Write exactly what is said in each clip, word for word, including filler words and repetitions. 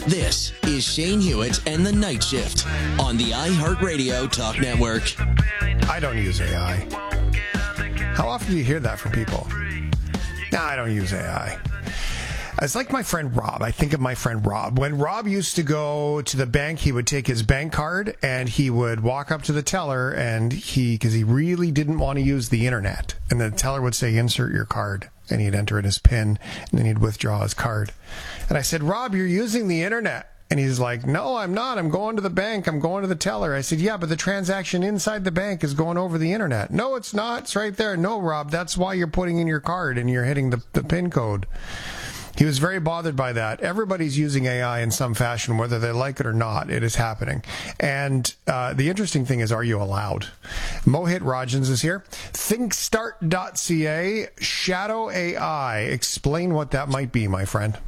This is Shane Hewitt and the Night Shift on the iHeartRadio Talk Network. I don't use A I. How often do you hear that from people? No, I don't use A I. It's like my friend Rob. I think of my friend Rob. When Rob used to go to the bank, he would take his bank card and he would walk up to the teller and he, because he really didn't want to use the internet. And the teller would say, insert your card. And he'd enter in his PIN and then he'd withdraw his card. And I said, Rob, you're using the internet. And he's like, no, I'm not. I'm going to the bank. I'm going to the teller. I said, yeah, but the transaction inside the bank is going over the internet. No, it's not. It's right there. No, Rob, that's why you're putting in your card and you're hitting the, the PIN code. He was very bothered by that. Everybody's using A I in some fashion, whether they like it or not. It is happening. And uh, the interesting thing is, are you allowed? Mohit Rajans is here. Thinkstart dot c a, Shadow A I. Explain what that might be, my friend.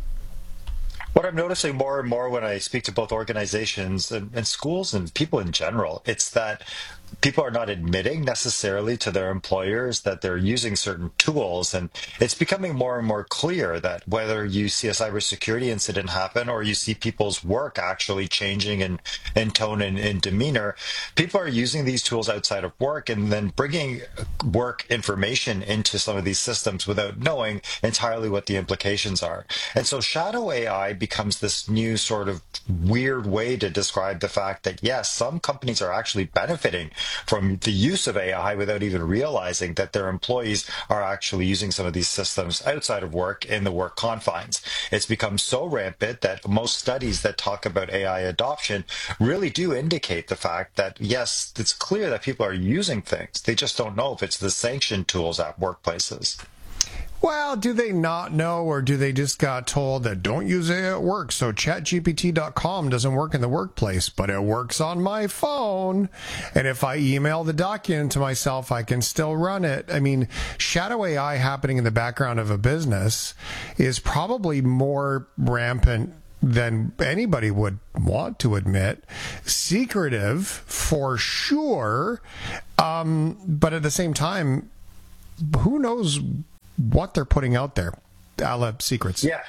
What I'm noticing more and more when I speak to both organizations and, and schools and people in general, it's that people are not admitting necessarily to their employers that they're using certain tools. And it's becoming more and more clear that whether you see a cybersecurity incident happen or you see people's work actually changing in, in tone and in demeanor, people are using these tools outside of work and then bringing work information into some of these systems without knowing entirely what the implications are. And so shadow A I becomes this new sort of weird way to describe the fact that, yes, some companies are actually benefiting from the use of A I without even realizing that their employees are actually using some of these systems outside of work in the work confines. It's become so rampant that most studies that talk about A I adoption really do indicate the fact that, yes, it's clear that people are using things. They just don't know if it's the sanctioned tools at workplaces. Well, do they not know, or do they just got told that don't use it at work? So chat G P T dot com doesn't work in the workplace, but it works on my phone. And if I email the document to myself, I can still run it. I mean, shadow A I happening in the background of a business is probably more rampant than anybody would want to admit. Secretive, for sure. Um, but at the same time, who knows what they're putting out there, a la secrets. Yeah.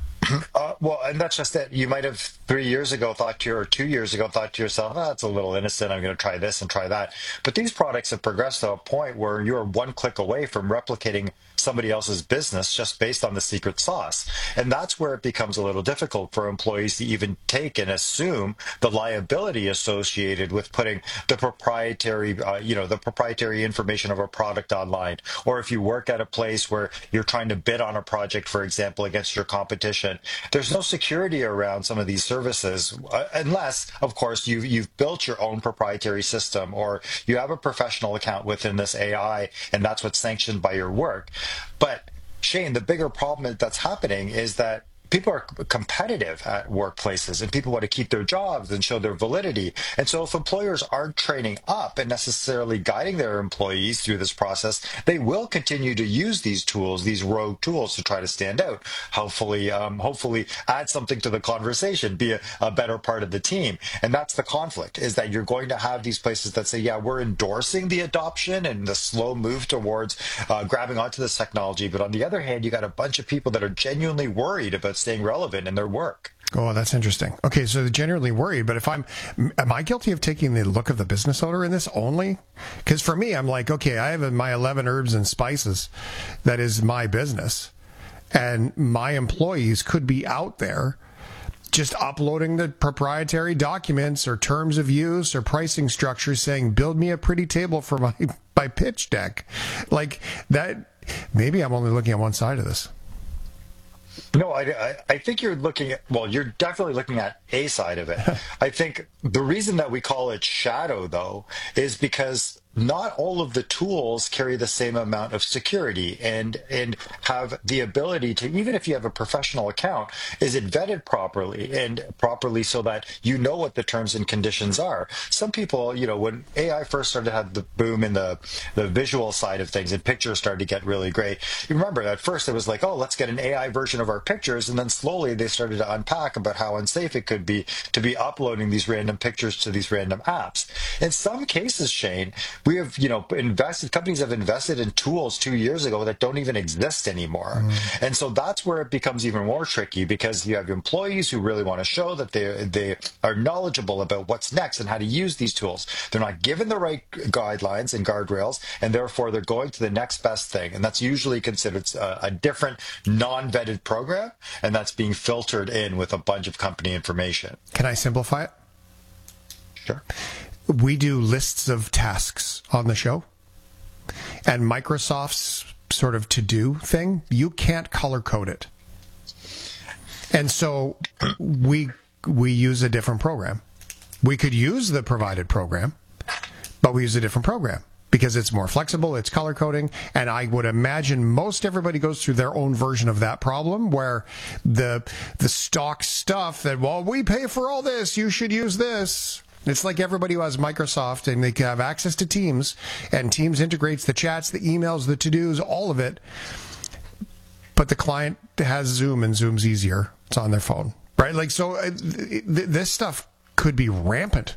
Uh, well, and that's just it. You might have three years ago thought to, or two years ago thought to yourself, oh, that's a little innocent. I'm going to try this and try that. But these products have progressed to a point where you're one click away from replicating somebody else's business just based on the secret sauce. And that's where it becomes a little difficult for employees to even take and assume the liability associated with putting the proprietary, uh, you know, the proprietary information of a product online. Or if you work at a place where you're trying to bid on a project, for example, against your competition, there's no security around some of these services, uh, unless, of course, you've, you've built your own proprietary system or you have a professional account within this A I, and that's what's sanctioned by your work. But Shane, the bigger problem that's happening is that people are competitive at workplaces and people want to keep their jobs and show their validity. And so if employers aren't training up and necessarily guiding their employees through this process, they will continue to use these tools, these rogue tools, to try to stand out. Hopefully, um, hopefully add something to the conversation, be a, a better part of the team. And that's the conflict, is that you're going to have these places that say, yeah, we're endorsing the adoption and the slow move towards uh, grabbing onto this technology. But on the other hand, you got a bunch of people that are genuinely worried about staying relevant in their work. Oh, that's interesting. Okay, so they're generally worried, but if I'm, am I guilty of taking the look of the business owner in this only? Because for me, I'm like, okay, I have my eleven herbs and spices. That is my business. And my employees could be out there just uploading the proprietary documents or terms of use or pricing structures saying, build me a pretty table for my, my pitch deck. Like that, maybe I'm only looking at one side of this. No, I, I think you're looking at, well, you're definitely looking at a side of it. I think the reason that we call it shadow, though, is because not all of the tools carry the same amount of security and and have the ability to, even if you have a professional account, is it vetted properly and properly so that you know what the terms and conditions are. Some people, you know, when A I first started to have the boom in the, the visual side of things and pictures started to get really great, you remember at first it was like, oh, let's get an A I version of our pictures, and then slowly they started to unpack about how unsafe it could be to be uploading these random pictures to these random apps. In some cases, Shane, We have, you know, invested, companies have invested in tools two years ago that don't even exist anymore. Mm. And so that's where it becomes even more tricky, because you have employees who really want to show that they they are knowledgeable about what's next and how to use these tools. They're not given the right guidelines and guardrails, and therefore they're going to the next best thing. And that's usually considered a, a different non-vetted program, and that's being filtered in with a bunch of company information. Can I simplify it? Sure. We do lists of tasks on the show, and Microsoft's sort of to-do thing, you can't color code it. And so we we use a different program. We could use the provided program, but we use a different program because it's more flexible, it's color coding, and I would imagine most everybody goes through their own version of that problem, where the the stock stuff that, well, we pay for all this, you should use this. It's like everybody who has Microsoft and they can have access to Teams, and Teams integrates the chats, the emails, the to-dos, all of it. But the client has Zoom, and Zoom's easier. It's on their phone, right? Like, so uh, th- this stuff could be rampant.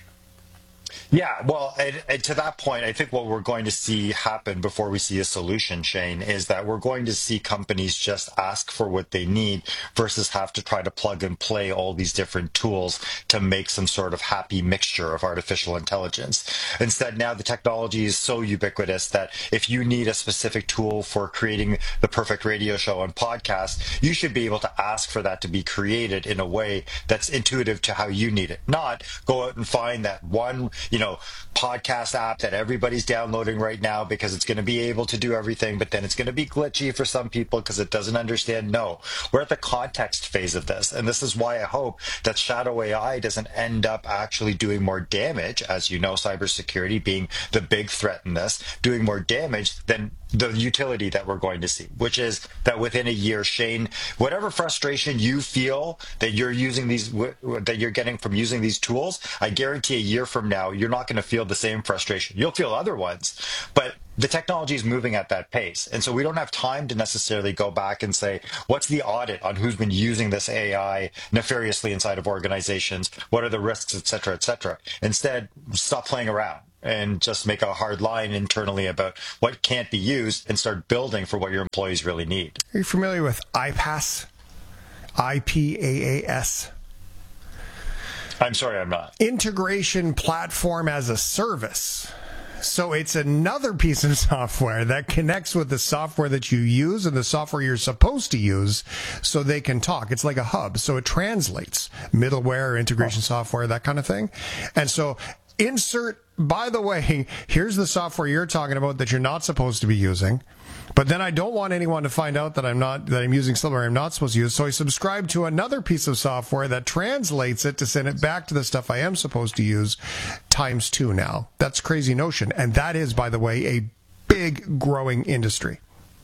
Yeah, well, and, and to that point, I think what we're going to see happen before we see a solution, Shane, is that we're going to see companies just ask for what they need versus have to try to plug and play all these different tools to make some sort of happy mixture of artificial intelligence. Instead, now the technology is so ubiquitous that if you need a specific tool for creating the perfect radio show and podcast, you should be able to ask for that to be created in a way that's intuitive to how you need it. Not go out and find that one, you know, podcast app that everybody's downloading right now because it's going to be able to do everything, but then it's going to be glitchy for some people because it doesn't understand. No, we're at the context phase of this. And this is why I hope that shadow A I doesn't end up actually doing more damage, as you know, cybersecurity being the big threat in this, doing more damage than the utility that we're going to see, which is that within a year, Shane, whatever frustration you feel that you're using these, that you're getting from using these tools, I guarantee a year from now, you're not going to feel the same frustration. You'll feel other ones, but the technology is moving at that pace. And so we don't have time to necessarily go back and say, what's the audit on who's been using this A I nefariously inside of organizations? What are the risks, et cetera, et cetera? Instead, stop playing around and just make a hard line internally about what can't be used and start building for what your employees really need. Are you familiar with I PaaS? I P A A S? I'm sorry, I'm not. Integration Platform as a Service. So it's another piece of software that connects with the software that you use and the software you're supposed to use so they can talk. It's like a hub. So it translates middleware, integration oh. software, that kind of thing. And so insert, by the way, here's the software you're talking about that you're not supposed to be using. But then I don't want anyone to find out that I'm not that I'm using somewhere I'm not supposed to use. So I subscribe to another piece of software that translates it to send it back to the stuff I am supposed to use times two now. That's crazy notion. And that is, by the way, a big growing industry.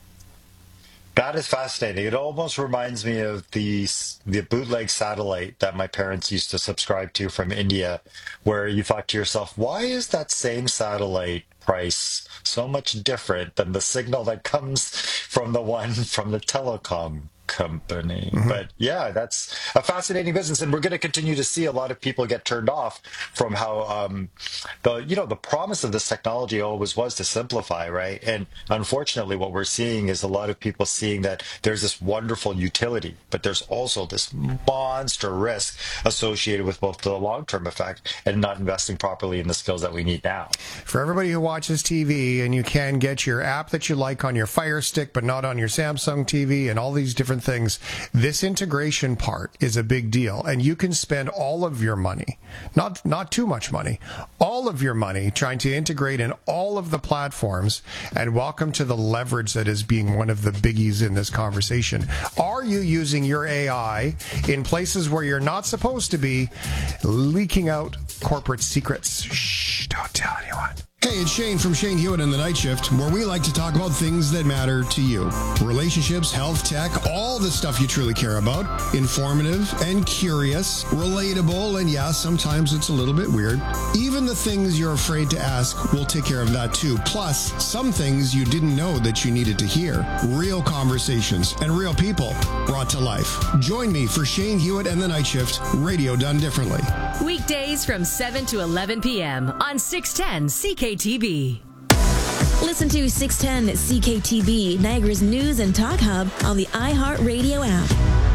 That is fascinating. It almost reminds me of the the bootleg satellite that my parents used to subscribe to from India, where you thought to yourself, why is that same satellite price so much different than the signal that comes from the one from the telecom company? Mm-hmm. But yeah, that's a fascinating business, and we're going to continue to see a lot of people get turned off from how um, the you know the promise of this technology always was to simplify, right? And unfortunately, what we're seeing is a lot of people seeing that there's this wonderful utility, but there's also this monster risk associated with both the long-term effect and not investing properly in the skills that we need now. For everybody who watches T V, and you can get your app that you like on your Fire Stick, but not on your Samsung T V, and all these different things, this integration part is a big deal, and you can spend all of your money, not not too much money, all of your money trying to integrate in all of the platforms. And welcome to the leverage that is being one of the biggies in this conversation. Are you using your A I in places where you're not supposed to be, leaking out corporate secrets? Shh, don't tell anyone. Hey, it's Shane from Shane Hewitt and the Night Shift, where we like to talk about things that matter to you. Relationships, health, tech, all the stuff you truly care about. Informative and curious, relatable, and yeah, sometimes it's a little bit weird. Even the things you're afraid to ask, we'll take care of that too. Plus, some things you didn't know that you needed to hear. Real conversations and real people brought to life. Join me for Shane Hewitt and the Night Shift, radio done differently. Weekdays from seven to eleven p.m. on six ten C K T B. Listen to six ten C K T B, Niagara's news and talk hub on the iHeartRadio app.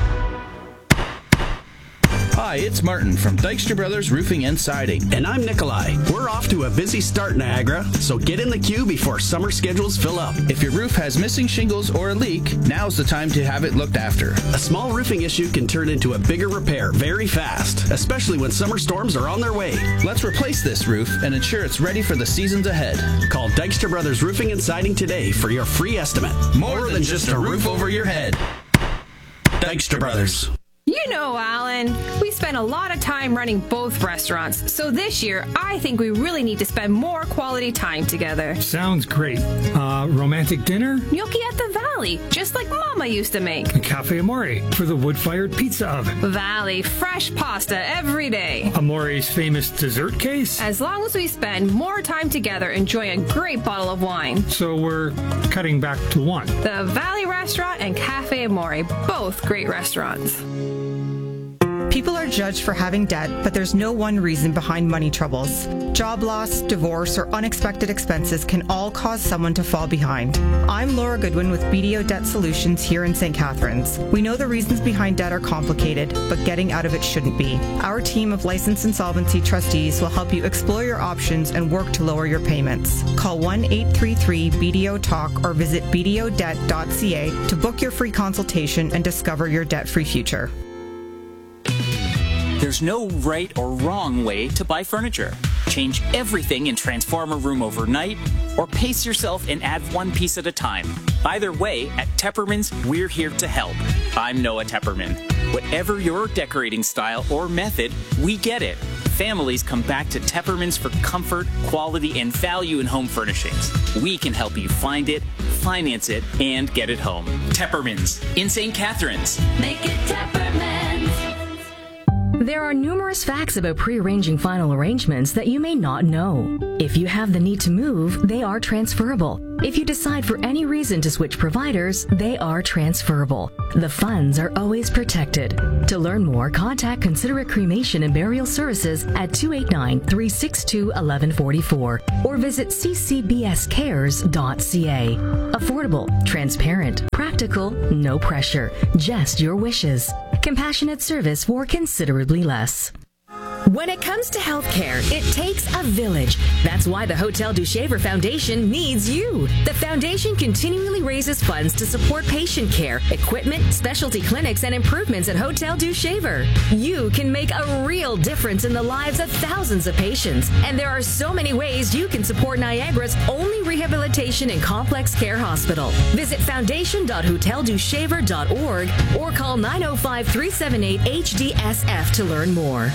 Hi, it's Martin from Dykstra Brothers Roofing and Siding. And I'm Nikolai. We're off to a busy start, Niagara, so get in the queue before summer schedules fill up. If your roof has missing shingles or a leak, now's the time to have it looked after. A small roofing issue can turn into a bigger repair very fast, especially when summer storms are on their way. Let's replace this roof and ensure it's ready for the seasons ahead. Call Dykstra Brothers Roofing and Siding today for your free estimate. More, More than, than just a roof over your head. Dykstra Brothers. You know, Alan, we spend a lot of time running both restaurants, so this year I think we really need to spend more quality time together. Sounds great. Uh, romantic dinner? Gnocchi at the Valley, just like Mama used to make. A Cafe Amore for the wood-fired pizza oven. Valley, fresh pasta every day. Amore's famous dessert case? As long as we spend more time together enjoying a great bottle of wine. So we're cutting back to one. The Valley Restaurant and Cafe Amore, both great restaurants. People are judged for having debt, but there's no one reason behind money troubles. Job loss, divorce, or unexpected expenses can all cause someone to fall behind. I'm Laura Goodwin with B D O Debt Solutions here in Saint Catharines. We know the reasons behind debt are complicated, but getting out of it shouldn't be. Our team of licensed insolvency trustees will help you explore your options and work to lower your payments. Call one eight three three B D O talk or visit b d o debt dot c a to book your free consultation and discover your debt-free future. There's no right or wrong way to buy furniture. Change everything and transform a room overnight, or pace yourself and add one piece at a time. Either way, at Tepperman's, we're here to help. I'm Noah Tepperman. Whatever your decorating style or method, we get it. Families come back to Tepperman's for comfort, quality, and value in home furnishings. We can help you find it, finance it, and get it home. Tepperman's in Saint Catharines. Make it Tepperman's. There are numerous facts about pre-arranging final arrangements that you may not know. If you have the need to move, they are transferable. If you decide for any reason to switch providers, they are transferable. The funds are always protected. To learn more, contact Considerate Cremation and Burial Services at two eight nine, three six two, one one four four or visit c c b s cares dot c a. Affordable, transparent, practical, no pressure, just your wishes. Compassionate service for considerably less. When it comes to healthcare, it takes a village. That's why the Hotel du Shaver Foundation needs you. The foundation continually raises funds to support patient care, equipment, specialty clinics, and improvements at Hotel du Shaver. You can make a real difference in the lives of thousands of patients. And there are so many ways you can support Niagara's only rehabilitation and complex care hospital. Visit foundation dot hotel du shaver dot org or call nine oh five, three seven eight, H D S F to learn more.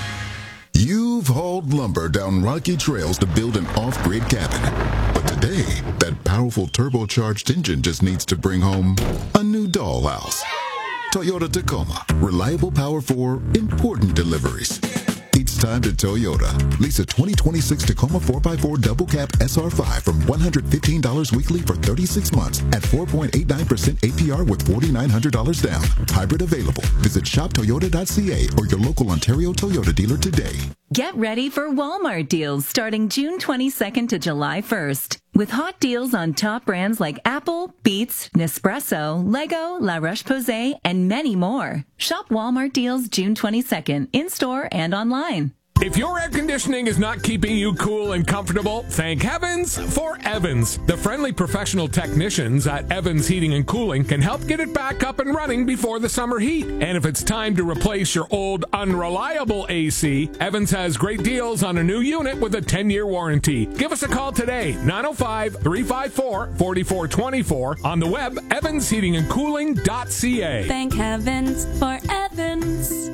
You've hauled lumber down rocky trails to build an off-grid cabin. But today, that powerful turbocharged engine just needs to bring home a new dollhouse. Toyota Tacoma. Reliable power for important deliveries. It's time to Toyota. Lease a twenty twenty-six Tacoma four by four Double Cab S R five from one hundred fifteen dollars weekly for thirty-six months at four point eight nine percent A P R with four thousand nine hundred dollars down. Hybrid available. Visit shop toyota dot c a or your local Ontario Toyota dealer today. Get ready for Walmart deals starting June twenty-second to July first. With hot deals on top brands like Apple, Beats, Nespresso, Lego, La Roche-Posay, and many more. Shop Walmart deals June twenty-second, in-store and online. If your air conditioning is not keeping you cool and comfortable, thank heavens for Evans. The friendly professional technicians at Evans Heating and Cooling can help get it back up and running before the summer heat. And if it's time to replace your old unreliable A C, Evans has great deals on a new unit with a ten-year warranty. Give us a call today, nine oh five, three five four, four four two four, on the web, evans heating and cooling dot c a. Thank heavens for Evans.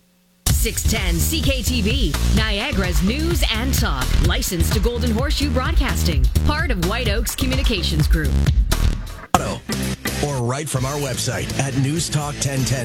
six ten C K T V, Niagara's news and talk. Licensed to Golden Horseshoe Broadcasting. Part of White Oaks Communications Group. Or right from our website at news talk ten ten.